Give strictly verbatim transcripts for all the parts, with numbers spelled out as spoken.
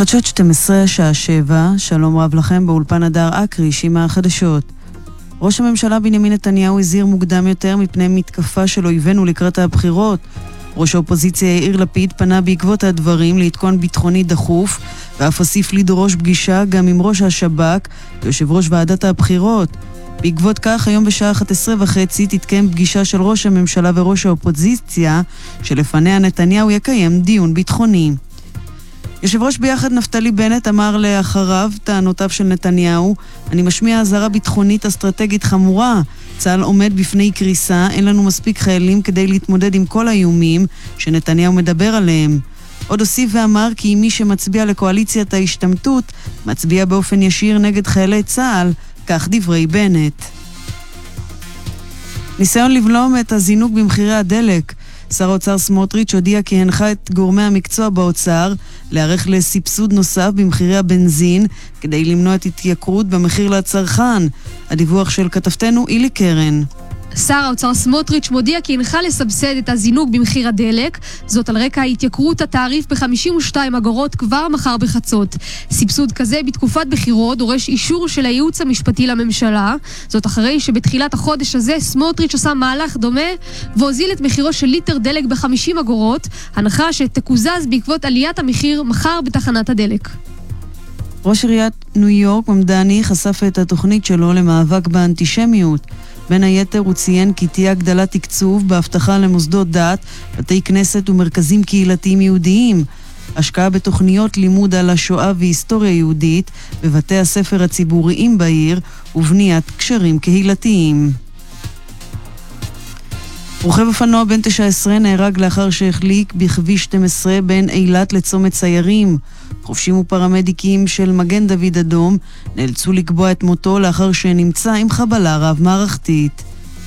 חדשות שתים עשרה, שעה שבע, שלום רב לכם באולפן הדר אקריש עם החדשות. ראש הממשלה בנימין נתניהו הזהיר מוקדם יותר מפני מתקפה של אויבינו לקראת הבחירות. ראש האופוזיציה יאיר לפיד פנה בעקבות הדברים להתכון ביטחוני דחוף, ואף הוסיף לדרוש פגישה גם עם ראש השב"כ ויושב ראש ועדת הבחירות. בעקבות כך, היום בשעה אחת עשרה וחצי תתקיים פגישה של ראש הממשלה וראש האופוזיציה, שלפניה נתניהו יקיים דיון ביטחוני. יושב ראש ביחד נפתלי בנט אמר לאחריו טענותיו של נתניהו, אני משמיע אזהרה ביטחונית אסטרטגית חמורה, צה"ל עומד בפני קריסה, אין לנו מספיק חיילים כדי להתמודד עם כל האיומים שנתניהו מדבר עליהם. עוד הוסיף ואמר כי מי שמצביע לקואליציית ההשתמטות מצביע באופן ישיר נגד חיילי צה"ל, כך דברי בנט. ניסיון לבלום את הזינוק במחירי הדלק. שר האוצר סמוטריץ' הודיע כי הנחה את גורמי המקצוע באוצר להיערך לסבסוד נוסף במחירי הבנזין כדי למנוע את התייקרות במחיר לצרכן. הדיווח של כתבתנו אילי קרן. שר האוצר סמוטריץ' מודיע כי הנחה לסבסד את הזינוק במחיר הדלק, זאת על רקע התייקרות התעריף ב-חמישים ושתיים אגורות כבר מחר בחצות. סבסוד כזה בתקופת בחירות דורש אישור של הייעוץ המשפטי לממשלה, זאת אחרי שבתחילת החודש הזה סמוטריץ' עשה מהלך דומה והוזיל את מחירו של ליטר דלק ב-חמישים אגורות, הנחה שתקוזז בעקבות עליית המחיר מחר בתחנת הדלק. ראש עיריית ניו יורק ממדני חשף את התוכנית שלו למאבק באנטישמיות. בין היתר הוא ציין כי תהיה הגדלת תקצוב בהבטחה למוסדות דת, בתי כנסת ומרכזים קהילתיים יהודיים, השקעה בתוכניות לימוד על השואה והיסטוריה יהודית בבתי הספר הציבוריים בעיר ובניית קשרים קהילתיים. רוכב אופנוע בן תשע עשרה נהרג לאחר שהחליק בכביש שתים עשרה בין אילת לצומת ציירים. חובשים ופרמדיקים של מגן דוד אדום נאלצו לקבוע את מותו לאחר שנמצא עם חבלה רב מערכתית.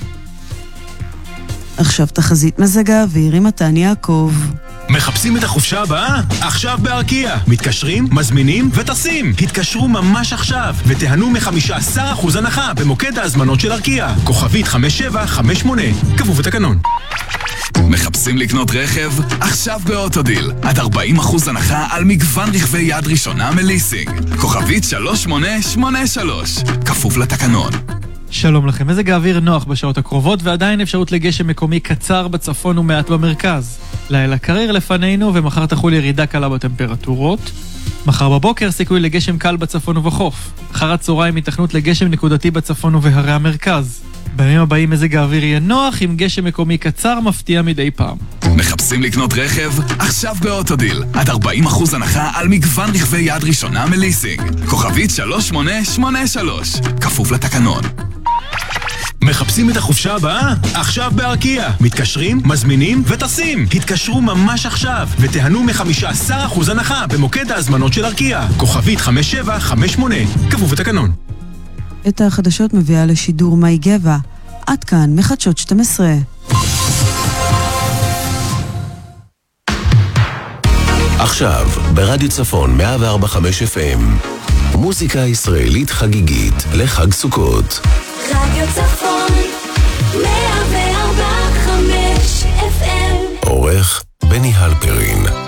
עכשיו תחזית מזג האוויר עם מתן יעקב. מחפשים את החופשה הבאה? עכשיו בארקיע. מתקשרים, מזמינים וטסים. התקשרו ממש עכשיו ותיהנו מ-חמישה עשר אחוז הנחה במוקד ההזמנות של ארקיע. כוכבית חמש שבע חמש שמונה. כפוף לתקנון. מחפשים לקנות רכב? עכשיו באוטודיל. עד ארבעים אחוז הנחה על מגוון רכבי יד ראשונה מליסינג. כוכבית שלוש שמונה שמונה שלוש. כפוף לתקנון. שלום לכם, מזג האוויר נוח בשעות הקרובות ועדיין אפשרות לגשם מקומי קצר בצפון ומעט במרכז. לילה קריר לפנינו ומחר תחול ירידה קלה בטמפרטורות. מחר בבוקר סיכוי לגשם קל בצפון ובחוף. אחר הצהריים התכנות לגשם נקודתי בצפון ובהרי המרכז. בימים הבאים מזג האוויר יהיה נוח עם גשם מקומי קצר מפתיע מדי פעם. מחפשים לקנות רכב? עכשיו באוטודיל. עד ארבעים אחוז הנחה על מגוון רכבי יד ראשונה מליסינג. כוכבית שלוש שמונה שמונה שלוש. כפוף לתקנון. מחפשים את החופשה הבאה? עכשיו בארקיע. מתקשרים, מזמינים וטסים. התקשרו ממש עכשיו ותיהנו מ-חמישה עשר אחוז הנחה במוקד ההזמנות של ארקיע. כוכבית חמש שבע חמש שמונה. כפוף לתקנון. את החדשות מביאה לשידור מאי גבע. עד כאן מחדשות שתים עשרה. עכשיו ברדיו צפון מאה וארבע נקודה חמש אף אם. מוזיקה ישראלית חגיגית לחג סוכות. רדיו צפון מאה וארבע נקודה חמש אף אם. עורך בני הלפרין.